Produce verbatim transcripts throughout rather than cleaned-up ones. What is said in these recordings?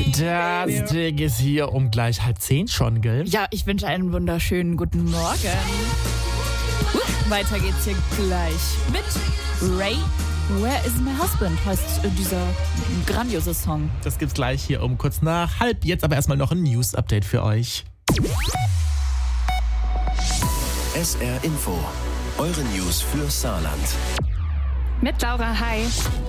Das Ding ist hier um gleich halb zehn schon, gell? Ja, ich wünsche einen wunderschönen guten Morgen. Uh, weiter geht's hier gleich mit Ray. Where is my husband heißt äh, dieser grandiose Song. Das gibt's gleich hier um kurz nach halb. Jetzt aber erstmal noch ein News-Update für euch. S R Info, eure News für Saarland. Mit Laura, hi.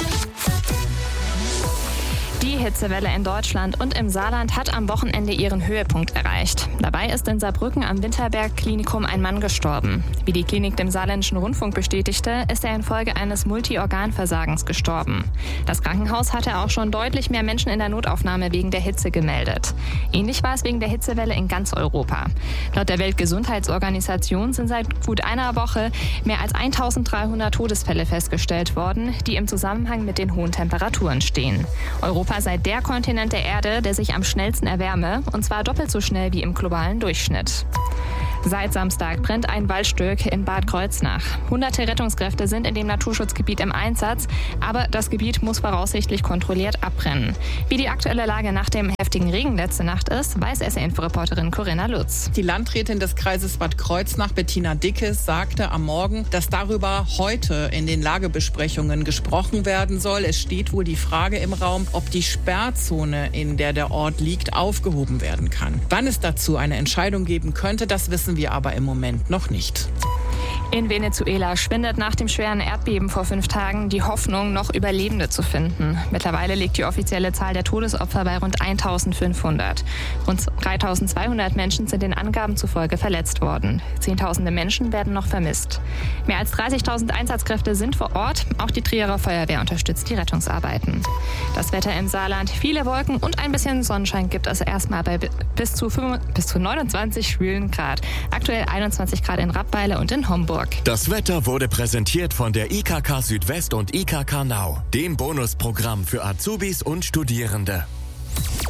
Die Hitzewelle in Deutschland und im Saarland hat am Wochenende ihren Höhepunkt erreicht. Dabei ist in Saarbrücken am Winterberg-Klinikum ein Mann gestorben. Wie die Klinik dem Saarländischen Rundfunk bestätigte, ist er infolge eines Multiorganversagens gestorben. Das Krankenhaus hatte auch schon deutlich mehr Menschen in der Notaufnahme wegen der Hitze gemeldet. Ähnlich war es wegen der Hitzewelle in ganz Europa. Laut der Weltgesundheitsorganisation sind seit gut einer Woche mehr als eintausenddreihundert Todesfälle festgestellt worden, die im Zusammenhang mit den hohen Temperaturen stehen. Europa sei der Kontinent der Erde, der sich am schnellsten erwärme, und zwar doppelt so schnell wie im globalen Durchschnitt. Seit Samstag brennt ein Waldstück in Bad Kreuznach. Hunderte Rettungskräfte sind in dem Naturschutzgebiet im Einsatz, aber das Gebiet muss voraussichtlich kontrolliert abbrennen. Wie die aktuelle Lage nach dem heftigen Regen letzte Nacht ist, weiß S R-Info-Reporterin Corinna Lutz. Die Landrätin des Kreises Bad Kreuznach, Bettina Dickes, sagte am Morgen, dass darüber heute in den Lagebesprechungen gesprochen werden soll. Es steht wohl die Frage im Raum, ob die Sperrzone, in der der Ort liegt, aufgehoben werden kann. Wann es dazu eine Entscheidung geben könnte, das wissen wir aber im Moment noch nicht. In Venezuela schwindet nach dem schweren Erdbeben vor fünf Tagen die Hoffnung, noch Überlebende zu finden. Mittlerweile liegt die offizielle Zahl der Todesopfer bei rund eintausendfünfhundert. Rund dreitausendzweihundert Menschen sind den Angaben zufolge verletzt worden. Zehntausende Menschen werden noch vermisst. Mehr als dreißigtausend Einsatzkräfte sind vor Ort. Auch die Trierer Feuerwehr unterstützt die Rettungsarbeiten. Das Wetter im Saarland, viele Wolken und ein bisschen Sonnenschein gibt es erstmal bei bis zu, bis zu neunundzwanzig schwülen Grad. Aktuell einundzwanzig Grad in Rappweiler und in Homburg. Das Wetter wurde präsentiert von der I K K Südwest und I K K Now, dem Bonusprogramm für Azubis und Studierende.